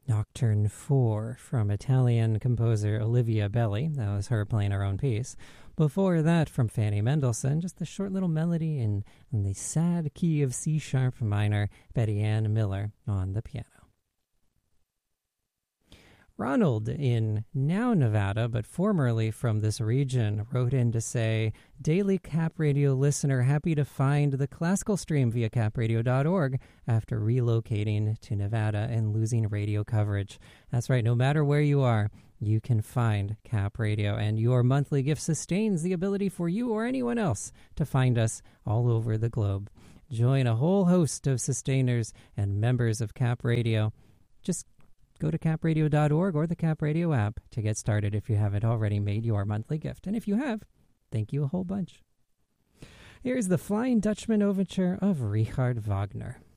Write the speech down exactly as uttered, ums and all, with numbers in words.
Nocturne four from Italian composer Olivia Belli. That was her playing her own piece. Before that, from Fanny Mendelssohn, just a short little melody in, in the sad key of C sharp minor, Betty Ann Miller on the piano. Ronald in now Nevada, but formerly from this region, wrote in to say, Daily Cap Radio listener, happy to find the classical stream via cap radio dot org after relocating to Nevada and losing radio coverage. That's right, no matter where you are, you can find Cap Radio, and your monthly gift sustains the ability for you or anyone else to find us all over the globe. Join a whole host of sustainers and members of Cap Radio. Just go to cap radio dot org or the Cap Radio app to get started if you haven't already made your monthly gift. And if you have, thank you a whole bunch. Here's the Flying Dutchman overture of Richard Wagner.